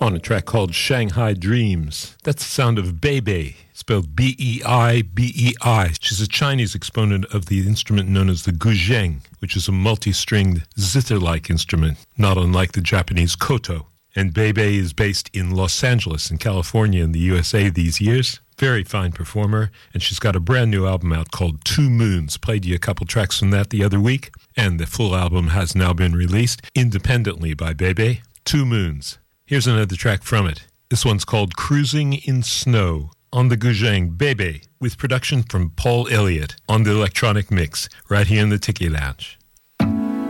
on a track called Shanghai Dreams. That's the sound of Beibei, spelled B-E-I-B-E-I. She's a Chinese exponent of the instrument known as the guzheng, which is a multi-stringed zither-like instrument, not unlike the Japanese koto. And Beibei is based in Los Angeles in California in the USA these years. Very fine performer, and she's got a brand new album out called 2 Moons. Played you a couple tracks from that the other week, and the full album has now been released independently by Beibei. 2 Moons. Here's another track from it. This one's called Cruising in Snow on the guzheng Beibei, with production from Paul Elliott on the electronic mix right here in the Tiki Lounge.